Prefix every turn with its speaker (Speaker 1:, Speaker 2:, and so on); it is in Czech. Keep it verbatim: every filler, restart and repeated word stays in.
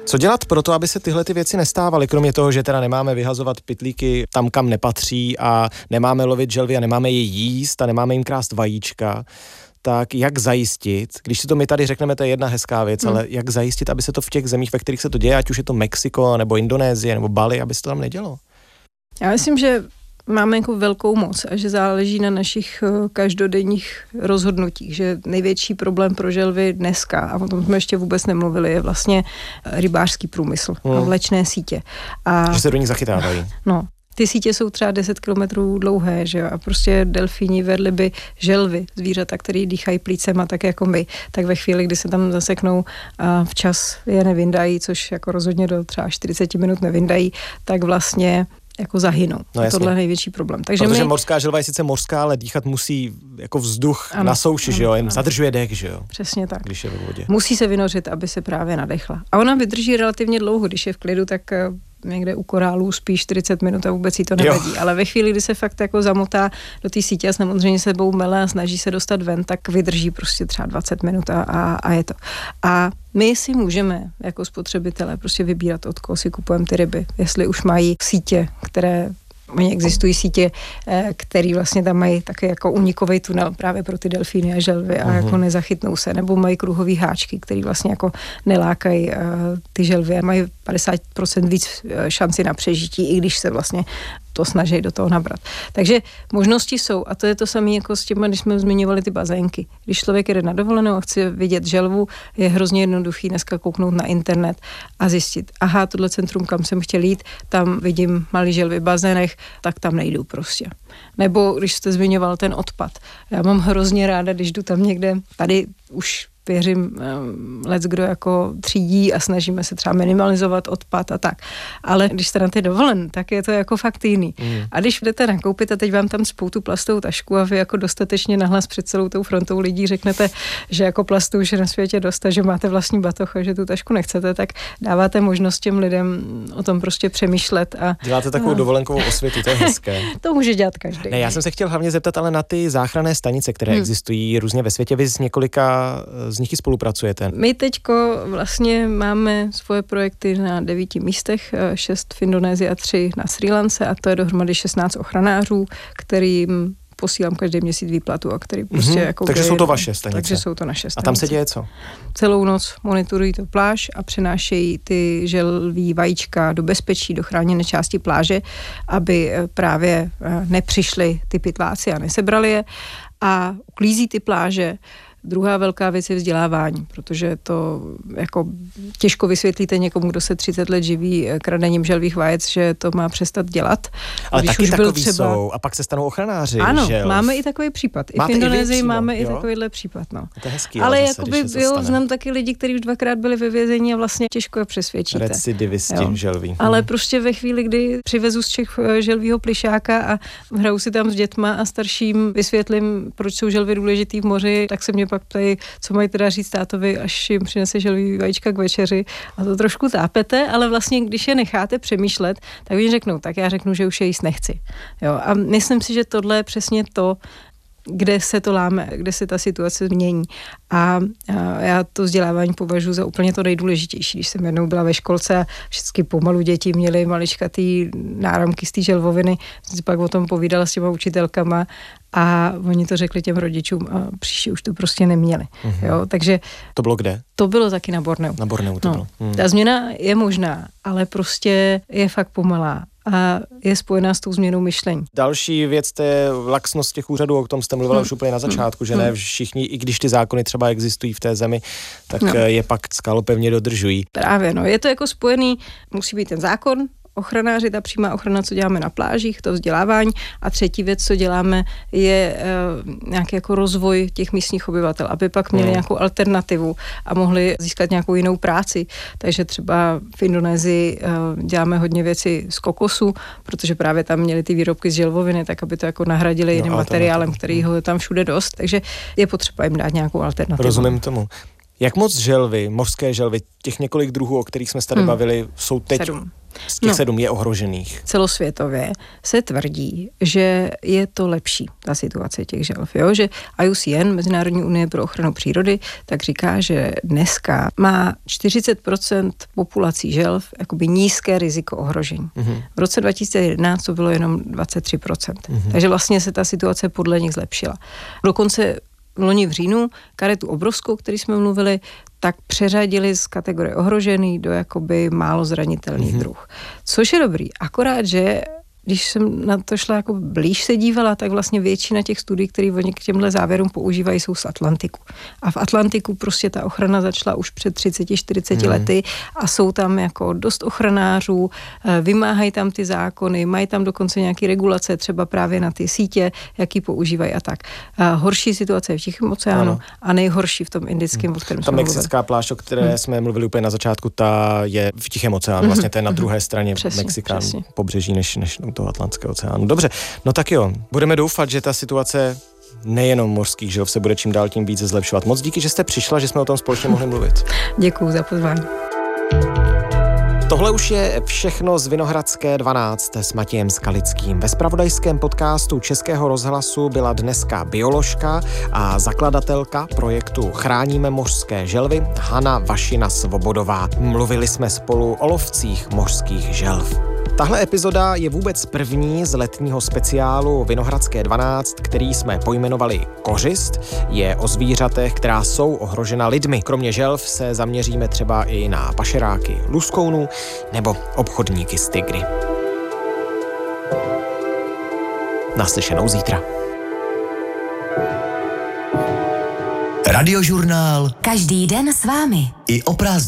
Speaker 1: Co dělat pro to, aby se tyhle ty věci nestávaly, kromě toho, že teda nemáme vyhazovat pytlíky tam, kam nepatří a nemáme lovit želvy a nemáme je jíst a nemáme jim krást vajíčka, tak jak zajistit, když si to my tady řekneme, to je jedna hezká věc, hmm. ale jak zajistit, aby se to v těch zemích, ve kterých se to děje, ať už je to Mexiko, nebo Indonésie, nebo Bali, aby se to tam nedělo?
Speaker 2: Já myslím, že máme jako velkou moc a že záleží na našich každodenních rozhodnutích, že největší problém pro želvy dneska, a o tom jsme ještě vůbec nemluvili, je vlastně rybářský průmysl hmm. a vlečné sítě. A
Speaker 1: že se do nich zachytávají.
Speaker 2: No. Ty sítě jsou třeba deset kilometrů dlouhé, že jo, a prostě delfíni, velryby, želvy, zvířata, které dýchají plícema tak jako my, tak ve chvíli, kdy se tam zaseknou a včas je nevyndají, což jako rozhodně do třeba čtyřicet minut nevyndají, tak vlastně jako zahynou. No, tohle je největší problém. Takže
Speaker 1: Protože
Speaker 2: my...
Speaker 1: mořská želva je sice mořská, ale dýchat musí jako vzduch ano, na souši, ano, že jo, jen zadržuje dech, že jo.
Speaker 2: Přesně tak.
Speaker 1: Když je ve vodě.
Speaker 2: Musí se vynořit, aby se právě nadechla. A ona vydrží relativně dlouho, když je v klidu, tak někde u korálů spí čtyřicet minut a vůbec jí to nevadí. Jo. Ale ve chvíli, kdy se fakt jako zamotá do té sítě a samozřejmě sebou mele a snaží se dostat ven, tak vydrží prostě třeba dvacet minut a, a, a je to. A my si můžeme jako spotřebitelé prostě vybírat, od koho si kupujeme ty ryby. Jestli už mají sítě, které Oni existují sítě, které vlastně tam mají také jako unikový tunel právě pro ty delfíny a želvy a uh-huh. jako nezachytnou se, nebo mají kruhový háčky, které vlastně jako nelákají uh, ty želvy a mají padesát procent víc šanci na přežití, i když se vlastně to snaží do toho nabrat. Takže možnosti jsou a to je to samé jako s těma, když jsme zmiňovali ty bazénky. Když člověk jede na dovolenou a chce vidět želvu, je hrozně jednoduchý dneska kouknout na internet a zjistit, aha, tohle centrum, kam jsem chtěl jít, tam vidím malý želvy v bazénech, tak tam nejdu prostě. Nebo když jste zmiňoval ten odpad. Já mám hrozně ráda, když jdu tam někde, tady už věřím, lec kdo jako třídí a snažíme se třeba minimalizovat odpad a tak. Ale když jste na ty dovolen, tak je to jako fakt jiný. Mm. A když jdete nakoupit a teď vám tam spou tu plastovou tašku a vy jako dostatečně nahlas před celou tou frontou lidí řeknete, že jako plastu už je na světě dost a že máte vlastní batoh a že tu tašku nechcete, tak dáváte možnost těm lidem o tom prostě přemýšlet. A
Speaker 1: děláte takovou no. dovolenkovou osvětu, to je hezké.
Speaker 2: To může dělat každý.
Speaker 1: Ne, já jsem se chtěl hlavně zeptat ale na ty záchranné stanice, které hmm. existují různě ve světě. Vy s několika z nich i spolupracujete.
Speaker 2: My teďko vlastně máme svoje projekty na devíti místech, šest v Indonésii a tři na Srí Lance a to je dohromady šestnáct ochranářů, kterým posílám každý měsíc výplatu a který prostě mm-hmm. jako...
Speaker 1: Takže jsou to vaše stanice.
Speaker 2: Takže jsou to naše stanice.
Speaker 1: A tam se děje co?
Speaker 2: Celou noc monitorují to pláž a přenášejí ty želví vajíčka do bezpečí, do chráněné části pláže, aby právě nepřišli ty pytláci a nesebrali je a uklízí ty pláže. Druhá velká věc je vzdělávání, protože to jako těžko vysvětlíte někomu, kdo se třicet let živí kradením želvých vajec, že to má přestat dělat.
Speaker 1: Ale když taky už takový třeba... jsou a pak se stanou ochranáři.
Speaker 2: Ano,
Speaker 1: želv.
Speaker 2: Máme i takový případ. I
Speaker 1: Máte
Speaker 2: v Indonésii máme
Speaker 1: jo?
Speaker 2: i takovýhle případ. No.
Speaker 1: To je hezký,
Speaker 2: ale
Speaker 1: zase,
Speaker 2: jakoby jo, znám taky lidi, kteří už dvakrát byli ve vězení a vlastně těžko je přesvědčíte.
Speaker 1: Recidivisti želví.
Speaker 2: Ale hmm. prostě ve chvíli, kdy přivezu z Čech želvího plišáka a hraju si tam s dětma a starším vysvětlím, proč jsou želvy důležitý v moři, tak se mě pak ptají, co mají teda říct tátovi, až jim přinese želví vajíčka k večeři a to trošku tápete, ale vlastně, když je necháte přemýšlet, tak oni řeknou, tak já řeknu, že už je jíst nechci. Jo, a myslím si, že tohle je přesně to, kde se to láme, kde se ta situace mění. A, a já to vzdělávání považuji za úplně to nejdůležitější. Když jsem jednou byla ve školce a všechny pomalu děti měly maličkatý náramky z té želvoviny, jsem si pak o tom povídala s těma učitelkama a oni to řekli těm rodičům a příště už to prostě neměli. Mm-hmm. Jo, takže
Speaker 1: to bylo kde?
Speaker 2: To bylo taky na Borneu.
Speaker 1: Na Borneu to
Speaker 2: no,
Speaker 1: bylo. Mm.
Speaker 2: Ta změna je možná, ale prostě je fakt pomalá a je spojená s tou změnou myšlení.
Speaker 1: Další věc, to je laxnost těch úřadů, o tom jste mluvila hmm. už úplně na začátku, že ne všichni, i když ty zákony třeba existují v té zemi, tak no. je pak skalopevně dodržují.
Speaker 2: Právě, no, je to jako spojený, musí být ten zákon, ochranáři, ta přímá ochrana, co děláme na plážích, to vzdělávání a třetí věc, co děláme, je uh, nějaký jako rozvoj těch místních obyvatel, aby pak měli hmm. nějakou alternativu a mohli získat nějakou jinou práci. Takže třeba v Indonésii uh, děláme hodně věci z kokosu, protože právě tam měli ty výrobky z želvoviny, tak aby to jako nahradili no, jiným materiálem, který ho tam všude dost, takže je potřeba jim dát nějakou alternativu.
Speaker 1: Rozumím tomu. Jak moc želvy, mořské želvy, těch několik druhů, o kterých jsme se tady hmm. bavili, jsou teď...
Speaker 2: Sedm.
Speaker 1: Z těch
Speaker 2: no,
Speaker 1: sedm je ohrožených.
Speaker 2: Celosvětově se tvrdí, že je to lepší, ta situace těch želv. Jo? Že I U C N, Mezinárodní unie pro ochranu přírody, tak říká, že dneska má čtyřicet procent populací želv jakoby nízké riziko ohrožení. Mm-hmm. V roce dva tisíce jedenáct to bylo jenom dvacet tři procent. Mm-hmm. Takže vlastně se ta situace podle nich zlepšila. Dokonce loni v říjnu karetu obrovskou, který jsme mluvili, tak přeřadili z kategorie ohrožený do jakoby málo zranitelný mm-hmm. druh. Což je dobrý, akorát, že když jsem na to šla jako blíž se dívala, tak vlastně většina těch studií, které oni k těmhle závěrům používají, jsou z Atlantiku. A v Atlantiku prostě ta ochrana začala už před třicet čtyřicet mm. lety a jsou tam jako dost ochranářů, vymáhají tam ty zákony, mají tam dokonce nějaké regulace, třeba právě na ty sítě, jaký používají a tak. A horší situace je v Tichém oceánu ano. a nejhorší v tom Indickém, mm. o kterém
Speaker 1: ta
Speaker 2: jsme mluvili.
Speaker 1: mexická plášť, o které mm. jsme mluvili úplně na začátku, ta je v Tichém oceánu, vlastně to je na druhé straně Mexika, pobřeží než, než toho Atlantského oceánu. Dobře, no tak jo, budeme doufat, že ta situace nejenom mořských želv se bude čím dál tím více zlepšovat. Moc díky, že jste přišla, že jsme o tom společně mohli mluvit.
Speaker 2: Děkuju za pozvání.
Speaker 1: Tohle už je všechno z Vinohradské dvanáct s Matějem Skalickým. Ve zpravodajském podcastu Českého rozhlasu byla dneska bioložka a zakladatelka projektu Chráníme mořské želvy Hana Vašina Svobodová. Mluvili jsme spolu o lovcích mořských želv. Tahle epizoda je vůbec první z letního speciálu Vinohradské dvanáct, který jsme pojmenovali Kořist. Je o zvířatech, která jsou ohrožena lidmi. Kromě želv se zaměříme třeba i na pašeráky luskounů nebo obchodníky s tygry. Naslyšenou zítra.
Speaker 3: Radiožurnál.
Speaker 4: Každý den s vámi.
Speaker 3: I o prázdninách.